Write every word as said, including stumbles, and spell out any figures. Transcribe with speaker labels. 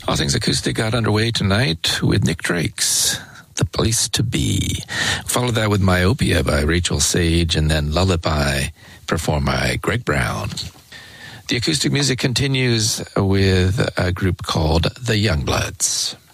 Speaker 1: All Things Acoustic got underway tonight with Nick Drake's The Place to Be. Followed that with Myopia by Rachel Sage, and then Lullaby performed by Greg Brown. The acoustic music continues with a group called The Youngbloods.